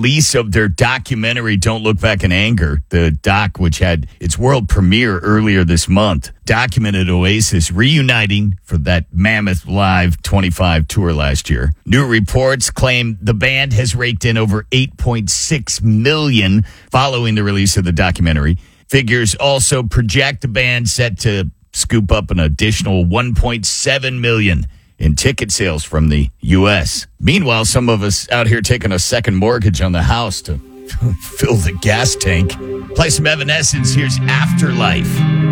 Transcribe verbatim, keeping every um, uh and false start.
release of their documentary, Don't Look Back in Anger. The doc, which had its world premiere earlier this month, documented Oasis reuniting for that mammoth live twenty-five tour last year. New reports claim the band has raked in over eight point six million dollars following the release of the documentary. Figures also project the band set to scoop up an additional one point seven million dollars in ticket sales from the U S. Meanwhile, some of us out here taking a second mortgage on the house to fill the gas tank. Play some Evanescence. Here's Afterlife.